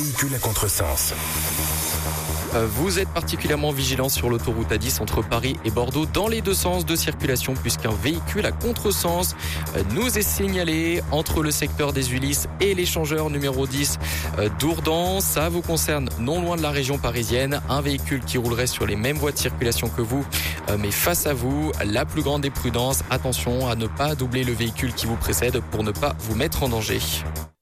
Véhicule à contresens. Vous êtes particulièrement vigilant sur l'autoroute A10 entre Paris et Bordeaux dans les deux sens de circulation puisqu'un véhicule à contresens nous est signalé entre le secteur des Ulysses et l'échangeur numéro 10 d'Ourdan. Ça vous concerne non loin de la région parisienne. Un véhicule qui roulerait sur les mêmes voies de circulation que vous, mais face à vous, la plus grande des prudences. Attention à ne pas doubler le véhicule qui vous précède pour ne pas vous mettre en danger.